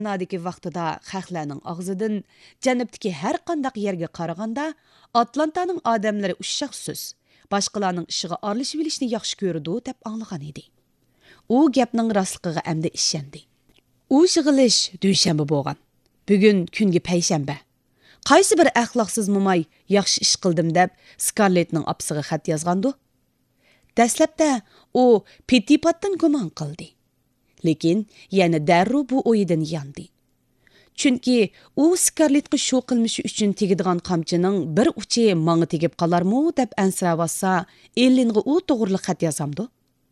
Nadiki vaqtida xalqlarning og'zidan janubdagi har qandaq yerga qaraganda Atlantaning odamlari ushshaq so'z, boshqalarning ishiga aralashib olishni yaxshi ko'radi deb anglagan edi. U gapning rostligiga endi ishondi. U yig'ilish dushanba bo'lgan. Bugun kungi payshanba. Qaysi bir axloqsiz mo'may yaxshi ish qildim deb Scarlettning opasiga xat yozgandi. Dastlabda u Petipatdan gumon qildi. Lekin yana darrov bu o'yidan yandi. Chunki u Scarlettga shu qilmishi uchun tegadigan qamchining bir uchi menga tegib qolarmi deb ansirabassa, Ellinga u to'g'ri xat yozamdi.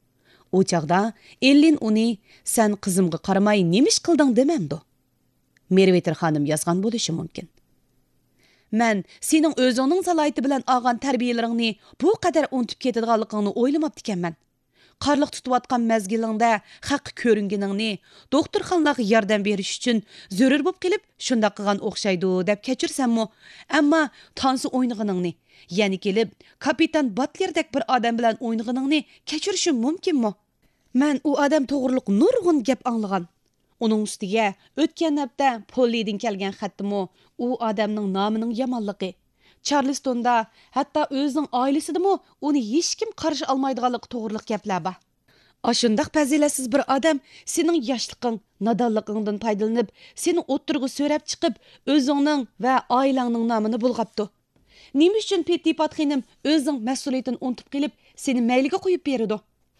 U chaqda Ellin uni "Sen qizimga qaramay nemish qilding" demamdi. Merveter xonim yozgan bo'lishi mumkin. Men sening o'zingning salohiyati bilan olgan tarbiyalaringni bu qadar unutib ketadiganligingni o'ylamabdi ekanman. Qarliq tutayotgan mezgilingda haq ko'ringaningni doktorxonalarga yordam berish uchun zarur bo'lib qilib, shunda qilgan o'xshaydi deb kechirsammi, ammo tansi o'ynaganingni, ya'ni kelib kapitan Butlerdak bir odam bilan o'ynaganingni kechirishim mumkinmi? Men u odam to'g'riliq nurg'un gap anglagan. Uning ustiga o'tgan hafta Pollydan kelgan xatdimi u odamning nomining yomonligi, Charlestonda, hatto o'zining oilasidami uni hech kim qarshi olmaydiganligi to'g'riliq gaplar bor. Ashundaq fazilatsiz bir odam sening yoshliging, nodonligingdan foydalanib, seni o'ttirga so'rab chiqib, o'zingning va oilangning nomini bulg'abdi. Nima uchun Petipat xonim o'zining mas'uliyatini unutib qilib, seni mayliga qo'yib berdi?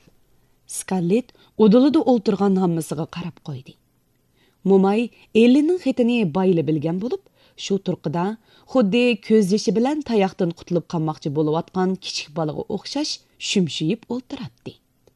Scarlett o'dilida o'ltirgan hammasiga qarab qo'ydi. Mo'may Ellinning xetini bayli bilgan bo'lib, shu turqida xuddi ko'z yoshi bilan tayoqdan qutulib qolmoqchi bo'layotgan kichik bolaga o'xshash shumshiyib o'ltiradi.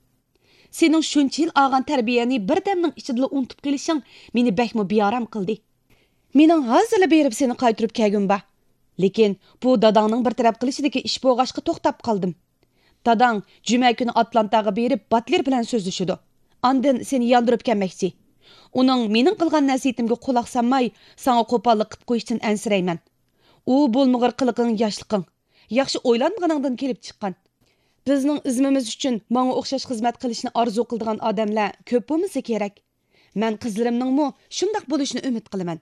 Sening shuncha yil olgan tarbiyani birdamning ichida unutib qilishing meni bakmo beoram qildi. Mening hozirla berib seni qaytirib kelgim bor. Lekin bu dadangning bir taraf qilishidagi ish bo'g'ashga to'xtab qoldim. Dadang juma kuni Atlantaga berib Butler bilan so'zlashdi. Ondan seni yondirib kelmoqchi. Uning mening qilgan nasihatimga quloq solmay, sana qo'pollik qilib qo'yishdan ansirayman. U bo'lmag'ir qiliqing yoshliqing, yaxshi o'ylanmaganingdan kelib chiqqan. Bizning izmimiz uchun menga o'xshash xizmat qilishni orzu qiladigan odamlar ko'p bo'lmasa kerak. Men qizlarimningmi shundoq bo'lishini umid qilaman.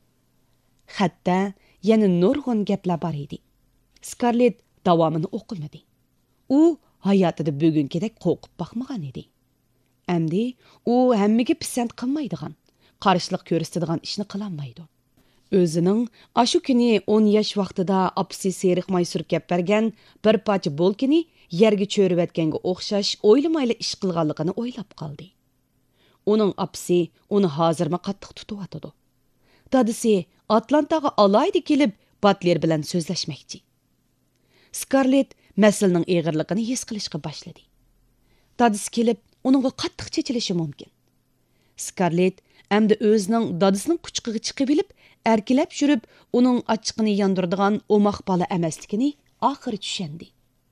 Xatda yana nurg'un gaplar bor edi. Scarlett davomini o'qimadi. U hayotida bugungidek qo'rqib boqmagan edi. Әмді, u hammaga pisand qilmaydigan, qarshilik ko'rsatadigan ishni qilolmaydi. O'zining ashu kuni 10 yosh vaqtida apsi seriq may surkab bergan bir parcha bolkini yerga cho'ribatganga o'xshash o'ylamayli ish qilganligini o'ylab qoldi. Uning apsi uni hozirma qattiq tutib. Dadisi Atlantaga alaydi kelib Butler bilan so'zlashmoqchi. Scarlett masalaning og'irligini his qilishga boshladi. Dadisi kelib uningga qattiq chechilishi mumkin. Scarlett endi o'zining dadisining quchqiga chiqib olib, erkilab yurib, uning ochiqini yondiradigan o'moq bola emasligini oxiri tushundi.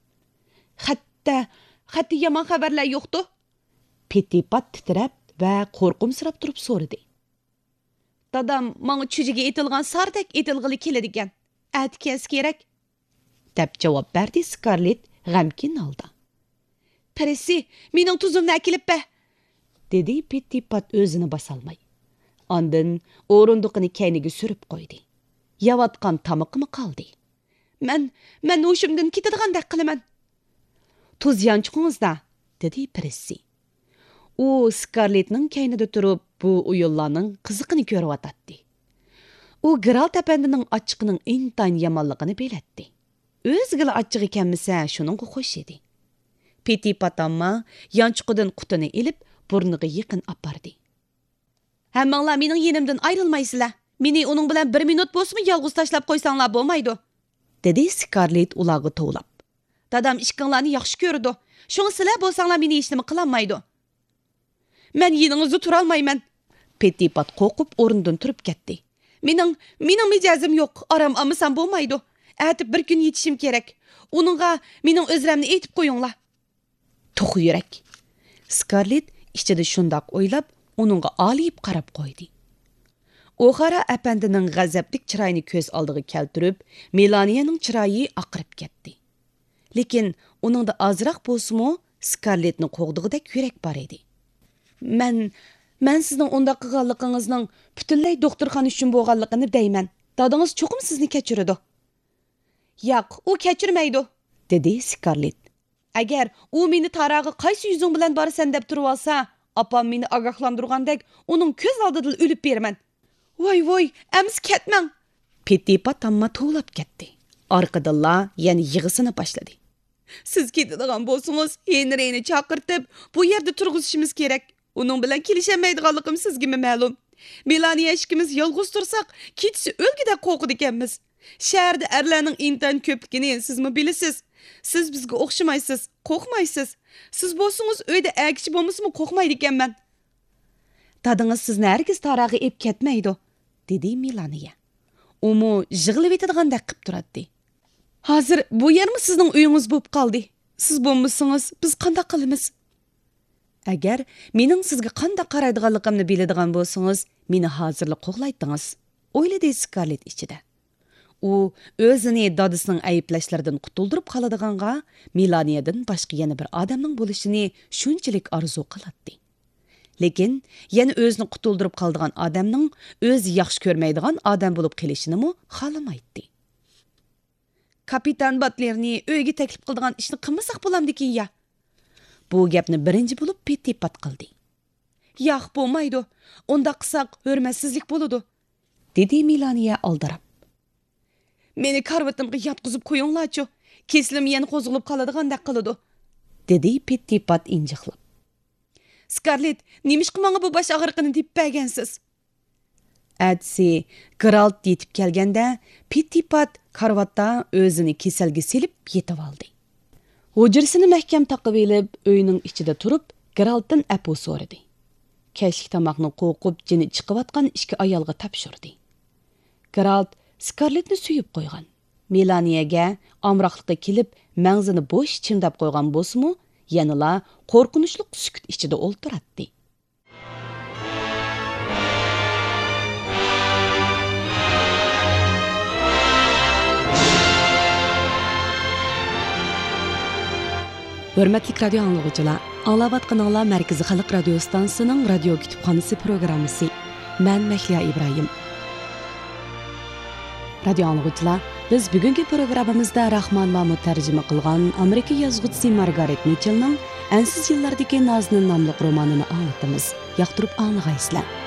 Xatda yomon xabarlar yo'qdi? Petipat titrab va qo'rqimsirab turib so'radi. Dadam menga chujiga etilgan sardek etilg'ili keladi ekan. Atkas kerak, deb javob berdi Scarlett g'amkin holda. Perisi, mening tuzimni akilib be, dedi Petipat o'zini basalmay. Ondan o'rindiqini kayniga surib qo'ydi. Yavatgan tamoqimi qoldi. Men o'shimdan ketadigandak qilaman. Tuz yanchiqingizda, dedi Perisi. U Scarlettning kaynida turib, bu o'yinlarning qiziqini ko'ryotdi. U Gral tapandining ochiqining intayin yomonligini belatdi. O'zgila ochiq ekanmisa, shuningga xo'sh edi. Petipat amma yanchiqidan qutini ilib, burniga yaqin apardi. Hammanglar mening yenimdan ayrilmaysizlar. Meni uning bilan 1 minut bo'lsa yolg'iz tashlab qo'ysanglar bo'lmaydi, dedi Scarlett ularga to'lab. Dadam ishqinglarni yaxshi ko'rdi. Shunga sizlar bo'lsanglar meni hech nima qilolmaydi. Men yeningizda tura olmayman. Petipat qo'rqib o'rnidan turib ketdi. Mening mijozim yo'q, aram olmasam bo'lmaydi. Atib bir kun yetishim kerak. Uningga mening o'zrimni aytib qo'yinglar. To'q yurak. Scarlett ichida shundoq o'ylab, uningga olib qarab qo'ydi. O'xara apandining g'azablik chiroyini ko'z oldiga keltirib, Melaniyaning chiroyi oqirib ketdi. Lekin uningda ozroq bo'lsa-mu, Scarlettning qo'g'dig'idek yurak bor edi. Men Мен sizning undaq qilganligingizning butunlay doktorxona uchun bo'lganligini deyman. Dadingiz cho'qim sizni kechiradi. Yo'q, u kechirmaydi, dedi Scarlett. Agar u meni tarag'i qaysi yuzing bilan borasan deb turib olsa, opam meni ogohlantirgandek, uning ko'z oldida o'lib beraman. Voy, ems ketmang. Pettipat amma to'lab ketdi. Orqadalla yana yig'isini boshladi. Siz ketadigan bo'lsangiz, Henryni chaqirtib, bu yerda turg'izishimiz kerak. Uning bilan kelishamaydiganligim sizga ma'lum. Melaniya ishkimiz yolg'iz tursak, ketisi o'lgida qo'rqidi ekanmiz. Shaharda erlarning intan ko'pligini sizmi bilasiz? Siz bizga o'xshamaysiz, qo'rqmaysiz. Siz bo'lsangiz uyda agichi bo'lmasmi qo'rqmaydi ekanman. Dadingiz sizni hargiz tarag'i ep ketmaydi, dedi Melaniya. Umu yig'ilib yetadigandak qilib turadi. Hozir bu yermi sizning uyingiz bo'lib qoldi? Siz bo'lmasangiz biz qanday qilamiz? Agar mening sizga qanday qaraydiganligimni biladigan bo'lsangiz, meni hozirlik qo'g'laytingiz, o'yladi Scarlett ichida. U o'zini dadisining ayblashlaridan qutuldirib qoladiganga Melaniyadan boshqa yana bir odamning bo'lishini shunchalik orzu qiladi. Lekin yana o'zini qutuldirib qoldigan odamning o'zi yaxshi ko'rmaydigan odam bo'lib qolishini xohlamaydi. Kapitan Butlerni uyga taklif qildigan ishni qilmasak bo'lamdikin ya. Bu gapni birinchi bo'lib Pettipat qildi. Yo'q, bo'lmaydi. Unda qilsak hurmatsizlik bo'ladi, dedi Melaniya aldirab. Meni karvatimga yotqizib qo'yinglar-chi. Keslim yana qo'zg'ilib qoladigandek qiladi, dedi Pettipat injiqlab. Scarlett, nimishqa menga bu bosh og'riqini deb bergansiz? Atsi, Geralt yetib kelganda, Pettipat karvatda o'zini kesalga selib yetib oldi. Hujrasini mahkam taqib elib, uyning ichida turib, Geraltdan apu so'radi. Kechlik tomoqni qo'rqib, jini chiqayotgan ikki ayolga topshirdi. Geralt Scarlettni suyib qo'ygan. Melaniyaga amroqlikqa kelib, mangzini bo'sh chimdab qo'ygan bo'lsa-mu, yanala qo'rqinchli sukut ichida o'ltiradi. Hörmətli radio anlıqçılar, anlavatqanlar Mərkəzi Xalq Radio Stansiyasının radio kütüpxanası proqramısı. Mən Məhliya İbrahim. Radio anlıqçılar, biz bugünkü proqramımızda Rahman Mahmud tərcümə qılğan Amerika yazğıçısı Margaret Mitchell'ның Ensiz yıllardaki Nazının namlıq romanını anlatımız. Yaqtırıb anlığaysızlar.